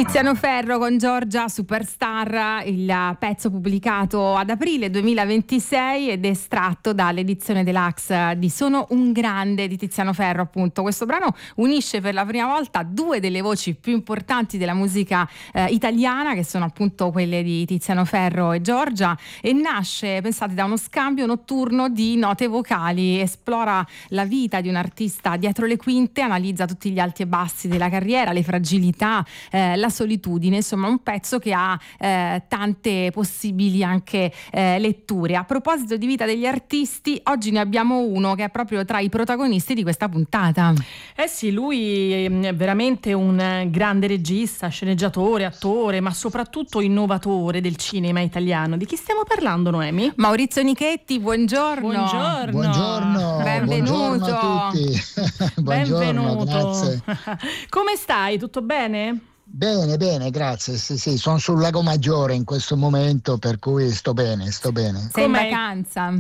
Tiziano Ferro con Giorgia Superstar, il pezzo pubblicato ad aprile 2026 ed estratto dall'edizione deluxe di Sono un grande di Tiziano Ferro, appunto. Questo brano unisce per la prima volta due delle voci più importanti della musica italiana, che sono appunto quelle di Tiziano Ferro e Giorgia, e nasce, pensate, da uno scambio notturno di note vocali. Esplora la vita di un artista dietro le quinte, analizza tutti gli alti e bassi della carriera, le fragilità, la solitudine, insomma un pezzo che ha tante possibili anche letture. A proposito di vita degli artisti, oggi ne abbiamo uno che è proprio tra i protagonisti di questa puntata. Sì, lui è veramente un grande regista, sceneggiatore, attore, ma soprattutto innovatore del cinema italiano. Di chi stiamo parlando, Noemi? Maurizio Nichetti, buongiorno. Buongiorno. Benvenuto. Buongiorno a tutti. Buongiorno, grazie. Come stai? Tutto bene? Bene, grazie. Sì, sono sul Lago Maggiore in questo momento, per cui sto bene. Sei in vacanza?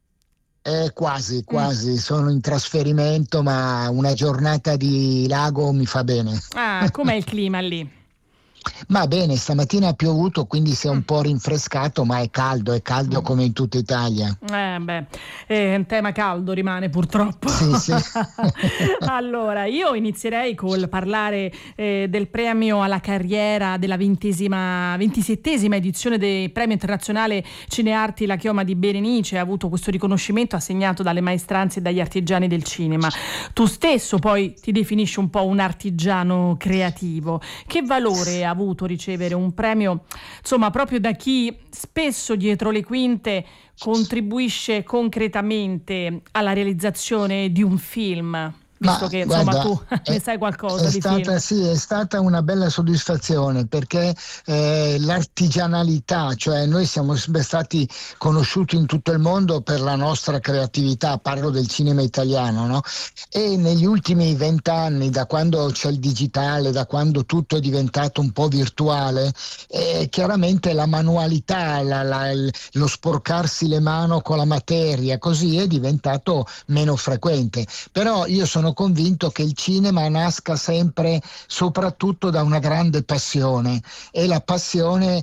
Quasi. Sono in trasferimento, ma una giornata di lago mi fa bene. Com'è il clima lì? Ma bene, stamattina ha piovuto, quindi si è un po' rinfrescato, ma è caldo come in tutta Italia. Un tema caldo rimane purtroppo. Sì. Allora, io inizierei col parlare del premio alla carriera della 27esima edizione del Premio Internazionale Cinearti La Chioma di Berenice. Ha avuto questo riconoscimento assegnato dalle maestranze e dagli artigiani del cinema. Tu stesso poi ti definisci un po' un artigiano creativo. Che valore ha avuto ricevere un premio, insomma, proprio da chi spesso dietro le quinte contribuisce concretamente alla realizzazione di un film? Visto che insomma guarda, tu ne sai qualcosa di film. Sì, è stata una bella soddisfazione, perché l'artigianalità, cioè noi siamo sempre stati conosciuti in tutto il mondo per la nostra creatività, parlo del cinema italiano, no? E negli ultimi 20 anni, da quando c'è il digitale, da quando tutto è diventato un po' virtuale, chiaramente la manualità, lo sporcarsi le mani con la materia, così è diventato meno frequente. Però io sono convinto che il cinema nasca sempre soprattutto da una grande passione, e la passione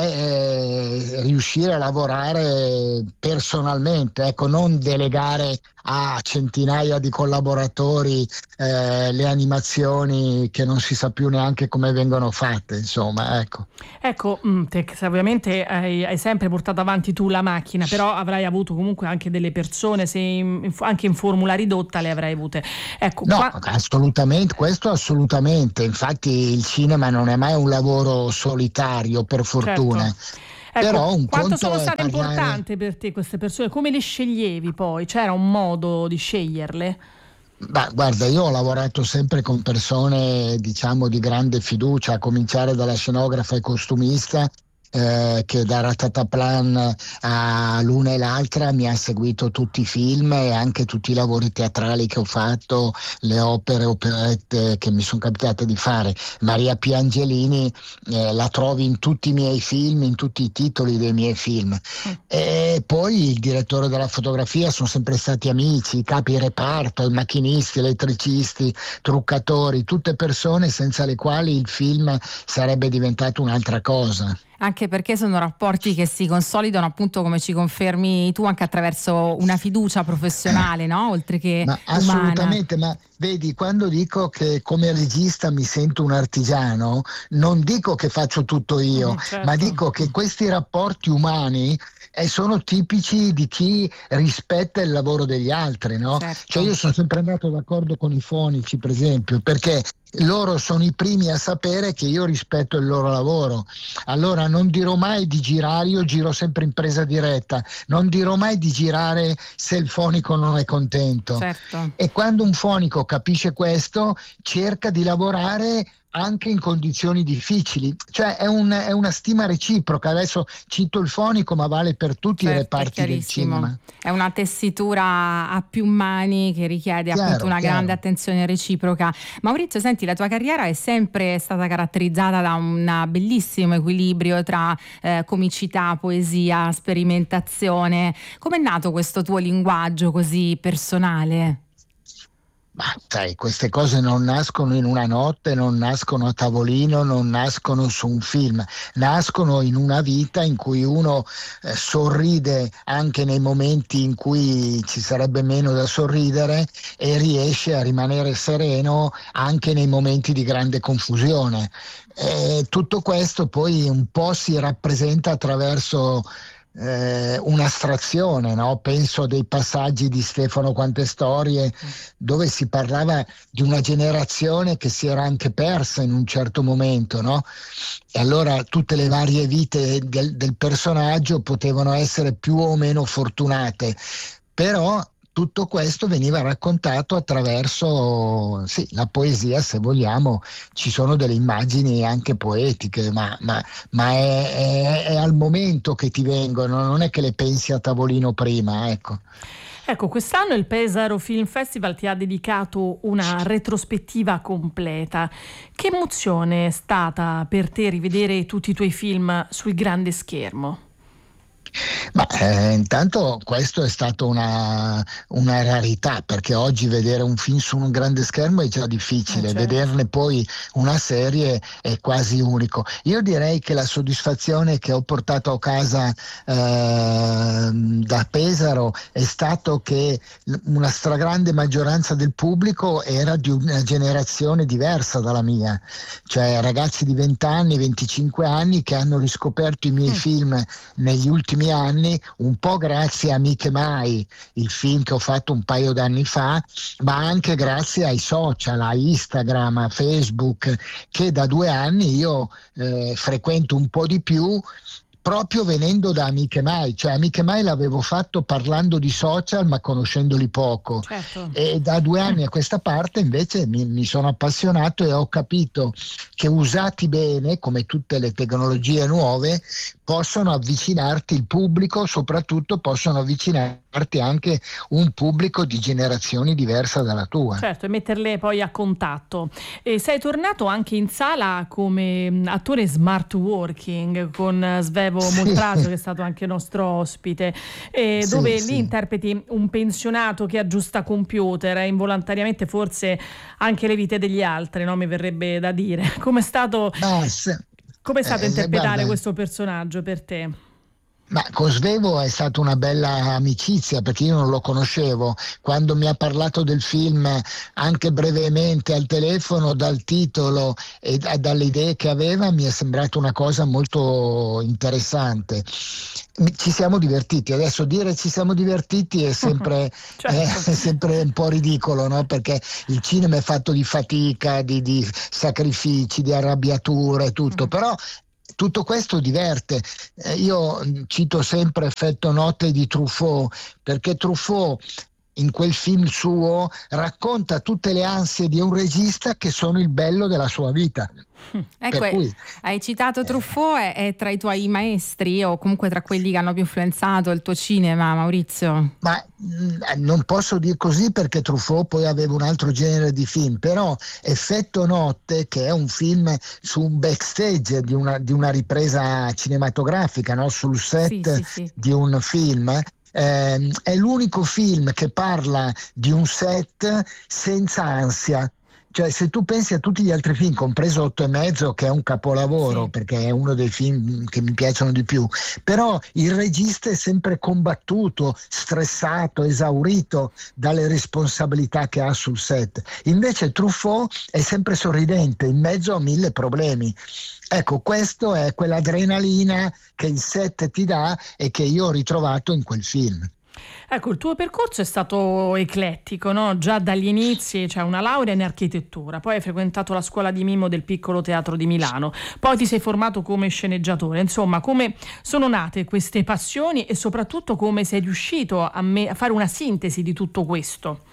è riuscire a lavorare personalmente, ecco, non delegare a centinaia di collaboratori le animazioni che non si sa più neanche come vengono fatte, insomma, ecco, te ovviamente hai sempre portato avanti tu la macchina, però avrai avuto comunque anche delle persone, anche in formula ridotta le avrai avute. Ecco, assolutamente, questo assolutamente. Infatti il cinema non è mai un lavoro solitario, per fortuna. Certo. Però quanto sono state importanti per te queste persone? Come le sceglievi poi? C'era un modo di sceglierle? Guarda, io ho lavorato sempre con persone, diciamo, di grande fiducia, a cominciare dalla scenografa e costumista, che da Ratataplan a l'una e l'altra mi ha seguito tutti i film e anche tutti i lavori teatrali che ho fatto, le operette che mi sono capitate di fare. Maria P. Angelini la trovi in tutti i miei film, in tutti i titoli dei miei film. E poi il direttore della fotografia sono sempre stati amici, i capi reparto, i macchinisti, elettricisti, truccatori, tutte persone senza le quali il film sarebbe diventato un'altra cosa. Anche perché sono rapporti che si consolidano, appunto, come ci confermi tu, anche attraverso una fiducia professionale, no? Oltre che umana. Assolutamente, ma vedi, quando dico che come regista mi sento un artigiano, non dico che faccio tutto io, certo. ma dico che questi rapporti umani sono tipici di chi rispetta il lavoro degli altri, no? Certo. Cioè io sono sempre andato d'accordo con i fonici, per esempio, perché loro sono i primi a sapere che io rispetto il loro lavoro. Allora non dirò mai di girare, io giro sempre in presa diretta, non dirò mai di girare se il fonico non è contento. Certo. E quando un fonico capisce questo, cerca di lavorare anche in condizioni difficili, cioè è una stima reciproca. Adesso cito il fonico, ma vale per tutti i reparti del cinema. È una tessitura a più mani che richiede appunto una grande attenzione reciproca. Maurizio, senti, la tua carriera è sempre stata caratterizzata da un bellissimo equilibrio tra comicità, poesia, sperimentazione. Com'è nato questo tuo linguaggio così personale? Ma sai, queste cose non nascono in una notte, non nascono a tavolino, non nascono su un film, nascono in una vita in cui uno sorride anche nei momenti in cui ci sarebbe meno da sorridere e riesce a rimanere sereno anche nei momenti di grande confusione. E tutto questo poi un po' si rappresenta attraverso un'astrazione, no? Penso a dei passaggi di Stefano Quante Storie dove si parlava di una generazione che si era anche persa in un certo momento, no? E allora tutte le varie vite del personaggio potevano essere più o meno fortunate, però tutto questo veniva raccontato attraverso, sì, la poesia, se vogliamo. Ci sono delle immagini anche poetiche, ma è al momento che ti vengono, non è che le pensi a tavolino prima, ecco. Ecco, quest'anno il Pesaro Film Festival ti ha dedicato una retrospettiva completa. Che emozione è stata per te rivedere tutti i tuoi film sul grande schermo? Ma intanto questo è stato una rarità, perché oggi vedere un film su un grande schermo è già difficile, Certo. vederne poi una serie è quasi unico. Io direi che la soddisfazione che ho portato a casa da Pesaro è stato che una stragrande maggioranza del pubblico era di una generazione diversa dalla mia, cioè ragazzi di 20 anni, 25 anni che hanno riscoperto i miei film negli ultimi anni, un po' grazie a Amiche Mai, il film che ho fatto un paio d'anni fa, ma anche grazie ai social, a Instagram, a Facebook, che da 2 anni io frequento un po' di più, proprio venendo da Amiche Mai. Cioè Amiche Mai l'avevo fatto parlando di social ma conoscendoli poco, Certo. e da 2 anni a questa parte invece mi sono appassionato e ho capito che usati bene, come tutte le tecnologie nuove, possono avvicinarti il pubblico, soprattutto possono avvicinarti anche un pubblico di generazioni diverse dalla tua. Certo, e metterle poi a contatto. E sei tornato anche in sala come attore smart working con Svevo Sì. Moltraggio, che è stato anche nostro ospite, Sì, dove sì. lì interpreti un pensionato che aggiusta computer e involontariamente forse anche le vite degli altri, no? Mi verrebbe da dire. Com'è stato interpretare Guarda, questo personaggio per te? ma con Svevo è stata una bella amicizia, perché io non lo conoscevo. Quando mi ha parlato del film, anche brevemente al telefono, dal titolo e dalle idee che aveva, mi è sembrata una cosa molto interessante. Ci siamo divertiti. Adesso dire ci siamo divertiti è sempre, Certo. è sempre un po' ridicolo, no? Perché il cinema è fatto di fatica, di sacrifici, di arrabbiature e tutto, però tutto questo diverte. Io cito sempre Effetto notte di Truffaut, perché Truffaut in quel film suo racconta tutte le ansie di un regista che sono il bello della sua vita. Ecco, Per cui, hai citato Truffaut, è tra i tuoi maestri o comunque tra quelli che hanno più influenzato il tuo cinema, Maurizio? ma non posso dire così perché Truffaut poi aveva un altro genere di film, però Effetto notte, che è un film su un backstage di una ripresa cinematografica, no? Sul set Sì. di un film, è l'unico film che parla di un set senza ansia. Cioè, se tu pensi a tutti gli altri film, compreso 8 e mezzo, che è un capolavoro, Sì. perché è uno dei film che mi piacciono di più, però il regista è sempre combattuto, stressato, esaurito dalle responsabilità che ha sul set. Invece Truffaut è sempre sorridente in mezzo a 1000 problemi. Ecco, questo è quell'adrenalina che il set ti dà e che io ho ritrovato in quel film. Ecco, il tuo percorso è stato eclettico, no? Già dagli inizi, cioè una laurea in architettura, poi hai frequentato la scuola di mimo del Piccolo Teatro di Milano, poi ti sei formato come sceneggiatore. Insomma, come sono nate queste passioni e soprattutto come sei riuscito a fare una sintesi di tutto questo?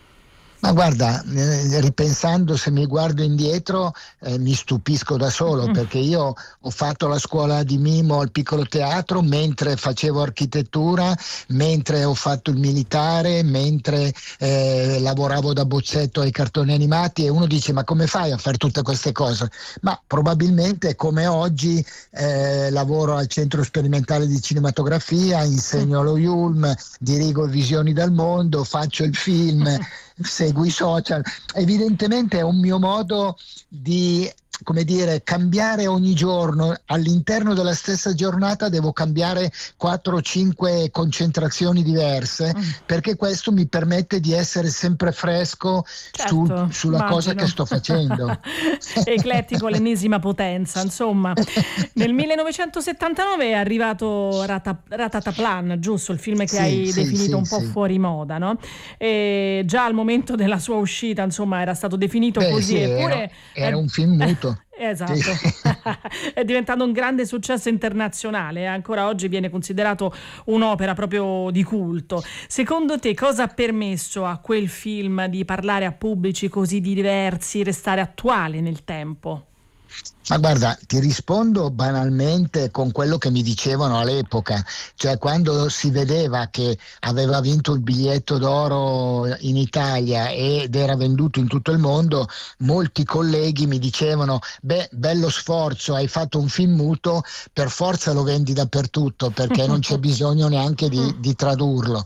Ma guarda, ripensando, se mi guardo indietro, mi stupisco da solo, perché io ho fatto la scuola di mimo al Piccolo Teatro mentre facevo architettura, mentre ho fatto il militare, mentre lavoravo da bozzetto ai cartoni animati, e uno dice: ma come fai a fare tutte queste cose? Ma probabilmente come oggi lavoro al Centro Sperimentale di Cinematografia, insegno allo IULM, dirigo Visioni dal Mondo, faccio il film. seguo i social. Evidentemente è un mio modo di, come dire, cambiare ogni giorno. All'interno della stessa giornata devo cambiare 4 o 5 concentrazioni diverse, perché questo mi permette di essere sempre fresco, certo, sulla cosa che sto facendo. Eclettico, l'ennesima potenza, insomma. Nel 1979 è arrivato Ratataplan, giusto? Il film che hai definito un po' fuori moda, no? E già al momento della sua uscita, insomma, era stato definito così. Sì, eppure era un film muto. Esatto, sì. È diventato un grande successo internazionale, ancora oggi viene considerato un'opera proprio di culto. Secondo te cosa ha permesso a quel film di parlare a pubblici così diversi, restare attuale nel tempo? Ma guarda, ti rispondo banalmente con quello che mi dicevano all'epoca, cioè quando si vedeva che aveva vinto il biglietto d'oro in Italia ed era venduto in tutto il mondo, molti colleghi mi dicevano: beh, bello sforzo, hai fatto un film muto, per forza lo vendi dappertutto perché non c'è bisogno neanche di tradurlo.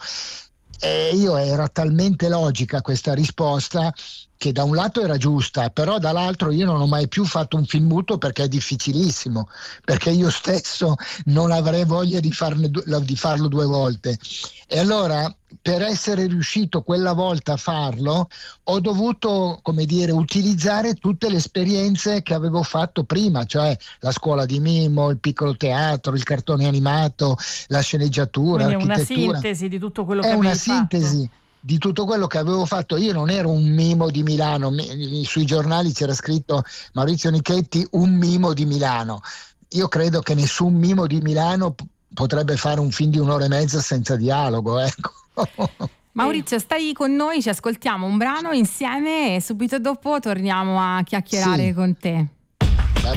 E io, era talmente logica questa risposta che da un lato era giusta, però dall'altro io non ho mai più fatto un film muto perché è difficilissimo, perché io stesso non avrei voglia di farlo 2 volte. E allora, per essere riuscito quella volta a farlo, ho dovuto, come dire, utilizzare tutte le esperienze che avevo fatto prima, cioè la scuola di mimo, il piccolo teatro, il cartone animato, la sceneggiatura, quindi l'architettura. È una sintesi di tutto quello che avevi fatto. È una sintesi di tutto quello che avevo fatto. Io non ero un mimo di Milano, sui giornali c'era scritto Maurizio Nichetti, un mimo di Milano. Io credo che nessun mimo di Milano potrebbe fare un film di 1 ora e mezza senza dialogo, ecco. Maurizio, stai con noi, ci ascoltiamo un brano insieme e subito dopo torniamo a chiacchierare con te.